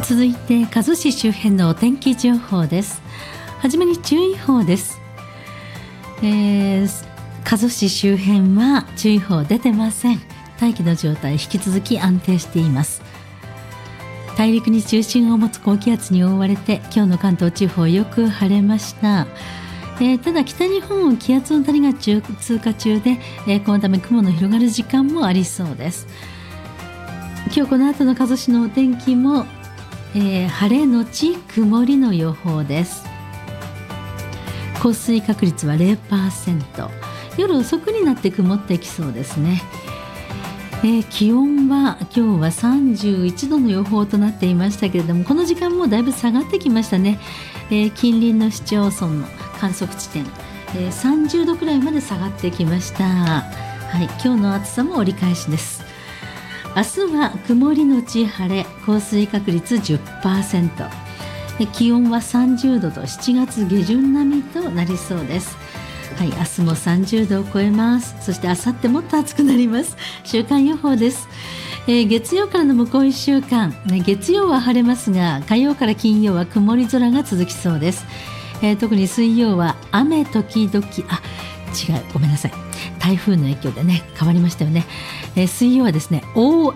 続いて加須市周辺のお天気情報です。はじめに注意報です。加須市周辺は注意報出てません。大気の状態引き続き安定しています。大陸に中心を持つ高気圧に覆われて今日の関東地方よく晴れました。ただ北日本を気圧の谷が通過中で、このため雲の広がる時間もありそうです。今日この後の加須市のお天気も、晴れのち曇りの予報です。降水確率は 0%、 夜遅くになって曇ってきそうですね。気温は今日は31度の予報となっていましたけれども、この時間もだいぶ下がってきましたね。近隣の市町村の観測地点、30度くらいまで下がってきました。はい、今日の暑さも折り返しです。明日は曇りのち晴れ、降水確率 10%、 気温は30度と7月下旬並みとなりそうです。はい、明日も30度を超えます。そして明後日もっと暑くなります。週間予報です。月曜からの向こう1週間、月曜は晴れますが火曜から金曜は曇り空が続きそうです。特に水曜は雨時々、ごめんなさい、台風の影響でね変わりましたよね。水曜はですね大